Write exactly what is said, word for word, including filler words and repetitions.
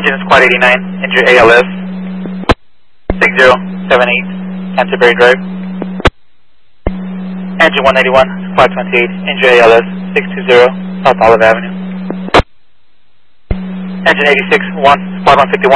Engine Squad eighty-nine, injured A L S. six zero seven eight, Canterbury Drive. Engine one eighty-one, Squad twenty-eight, injured A L S. six two zero, South Olive Avenue. Engine eighty-six, one, Squad one fifty-one.